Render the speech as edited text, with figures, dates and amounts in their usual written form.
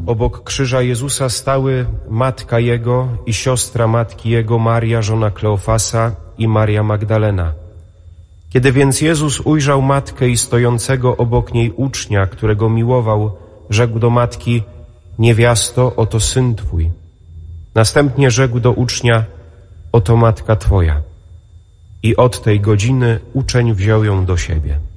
Obok krzyża Jezusa stały matka Jego i siostra matki Jego, Maria, żona Kleofasa i Maria Magdalena. Kiedy więc Jezus ujrzał matkę i stojącego obok niej ucznia, którego miłował, rzekł do matki: niewiasto, oto syn Twój. Następnie rzekł do ucznia: oto matka Twoja. I od tej godziny uczeń wziął ją do siebie.